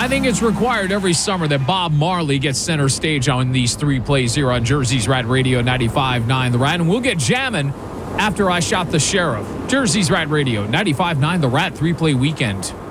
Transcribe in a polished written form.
I think it's required every summer that Bob Marley gets center stage on these 3 plays here on Jersey's Rat Radio 95.9 The Rat. And we'll get jamming after I shot the sheriff. Jersey's Rat Radio 95.9 The Rat 3-play weekend.